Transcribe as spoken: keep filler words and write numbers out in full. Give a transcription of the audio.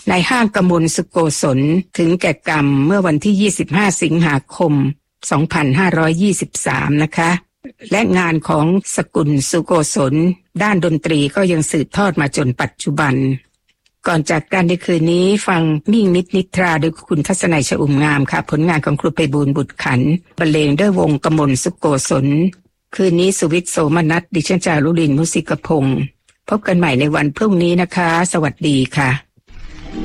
ในห้างกมลสุโกศลถึงแก่กรรมเมื่อวันที่ยี่สิบห้าสิงหาคมสองพันห้าร้อยยี่สิบสามนะคะและงานของสกุลสุโกศลด้านดนตรีก็ยังสืบทอดมาจนปัจจุบันก่อนจากกันในคืนนี้ฟังมิ่งมิตรนิทราโดยคุณทัศนัยชอุ่มงามค่ะผลงานของครูไพบูลย์บุตรขันธ์บรรเลงด้วยวงกมลสุโกศลคืนนี้สุวิทย์โสมนัสดิฉันจารุลินมุสิกพงศ์พบกันใหม่ในวันพรุ่งนี้นะคะสวัสดีค่ะ